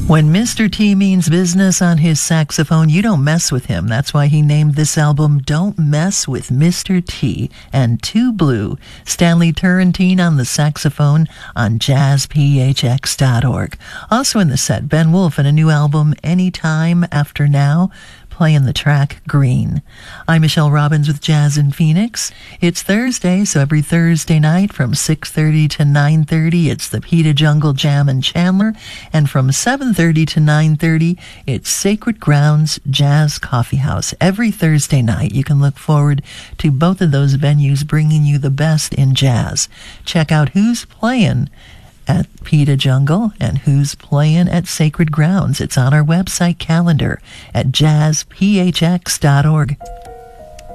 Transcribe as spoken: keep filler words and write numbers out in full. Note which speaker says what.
Speaker 1: When Mister T means business on his saxophone, you don't mess with him. That's why he named this album Don't Mess with Mister T. And Two Blue, Stanley Turrentine on the saxophone on jazz p h x dot org. Also in the set, Ben Wolf and a new album, Anytime After Now, playing the track Green. I'm Michelle Robbins with Jazz in Phoenix. It's Thursday, so every Thursday night from six thirty to nine thirty, it's the Pita Jungle Jam in Chandler. And from seven thirty to nine thirty, it's Sacred Grounds Jazz Coffee House. Every Thursday night, you can look forward to both of those venues bringing you the best in jazz. Check out who's playing at Pita Jungle and who's playing at Sacred Grounds. It's on our website calendar at jazz p h x dot org.